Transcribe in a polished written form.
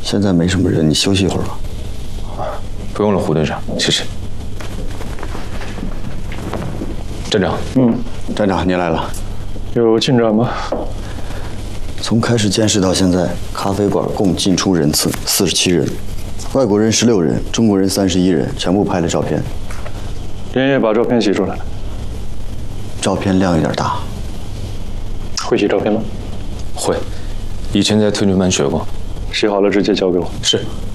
现在没什么人，你休息一会儿吧。 不用了，胡队长，谢谢。站长， 站长，你来了。 有进展吗？ 从开始监视到现在，咖啡馆共进出人次47人，外国人16人，中国人31人，全部拍了照片。 连夜把照片洗出来。 照片量有点大。 会洗照片吗？ 会，以前在特训班学过。 洗好了直接交给我。 是。